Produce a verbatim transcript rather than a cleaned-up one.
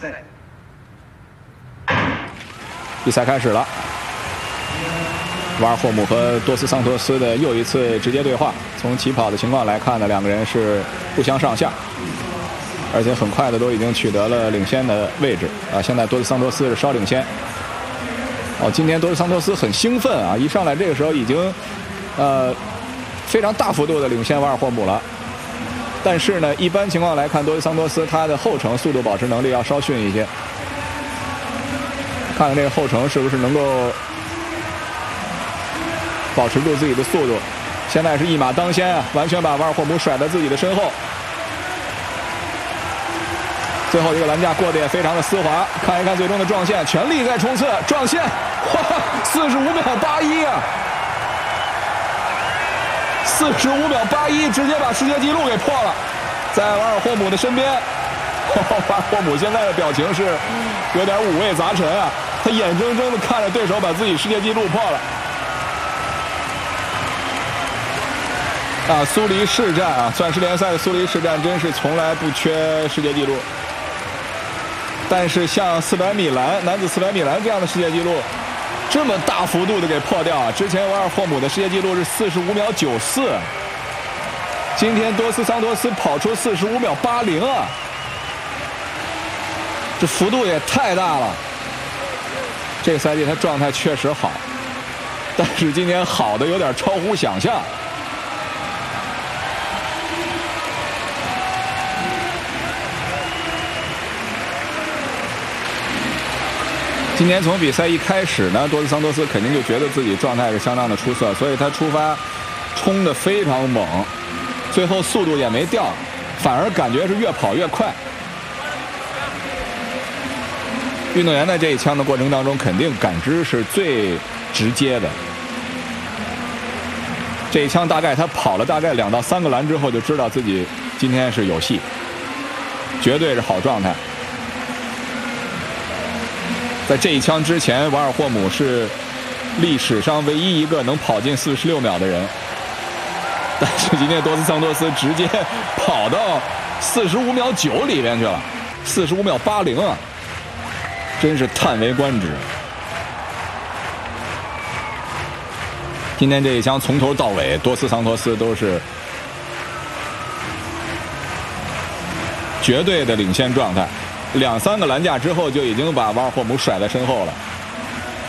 比赛开始了，瓦尔霍姆和多斯桑托斯的又一次直接对话。从起跑的情况来看呢，两个人是不相上下，而且很快的都已经取得了领先的位置啊。现在多斯桑托斯是稍领先。哦，今天多斯桑托斯很兴奋啊，一上来这个时候已经呃非常大幅度的领先瓦尔霍姆了。但是呢，一般情况来看，多斯桑托斯他的后程速度保持能力要稍逊一些。看看这个后程是不是能够保持住自己的速度。现在是一马当先啊，完全把瓦尔霍姆甩在自己的身后。最后一个栏架过得也非常的丝滑，看一看最终的撞线，全力在冲刺，撞线，哇，四十五秒八一啊！四十五秒八一，直接把世界纪录给破了，在瓦尔霍姆的身边。瓦尔霍姆现在的表情是有点五味杂陈啊，他眼睁睁的看着对手把自己世界纪录破了。啊，苏黎世战啊，钻石联赛的苏黎世战真是从来不缺世界纪录。但是像四百米栏男子四百米栏这样的世界纪录，这么大幅度的给破掉啊！之前瓦尔霍姆的世界纪录是四十五秒九四，今天多斯桑托斯跑出四十五秒八零啊，这幅度也太大了。这个赛季他状态确实好，但是今天好的有点超乎想象。今年从比赛一开始呢，多斯桑托斯肯定就觉得自己状态是相当的出色，所以他出发冲得非常猛，最后速度也没掉，反而感觉是越跑越快。运动员在这一枪的过程当中，肯定感知是最直接的。这一枪大概他跑了大概两到三个栏之后，就知道自己今天是有戏，绝对是好状态。在这一枪之前，瓦尔霍姆是历史上唯一一个能跑进四十六秒的人，但是今天多斯桑托斯直接跑到四十五秒九里边去了，四十五秒八零啊，真是叹为观止。今天这一枪从头到尾，多斯桑托斯都是绝对的领先状态。两三个栏架之后，就已经把瓦尔霍姆甩在身后了。